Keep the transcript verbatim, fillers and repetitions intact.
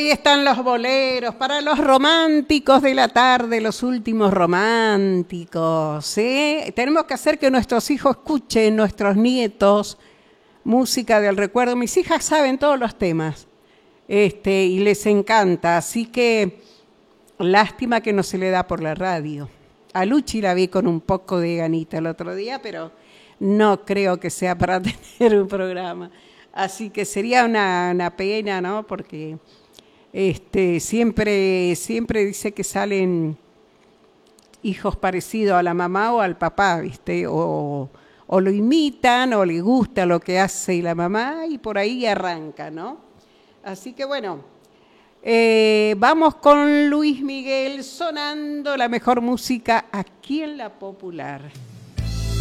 ahí están los boleros, para los románticos de la tarde, los últimos románticos, ¿sí? Tenemos que hacer que nuestros hijos escuchen, nuestros nietos, música del recuerdo. Mis hijas saben todos los temas, este, y les encanta, así que lástima que no se le da por la radio. A Luchi la vi con un poco de ganita el otro día, pero no creo que sea para tener un programa. Así que sería una, una pena, ¿no? Porque este, siempre, siempre dice que salen hijos parecidos a la mamá o al papá, ¿viste? O, o lo imitan o le gusta lo que hace la mamá y por ahí arranca, ¿no? Así que bueno, eh, vamos con Luis Miguel sonando la mejor música aquí en La Popular.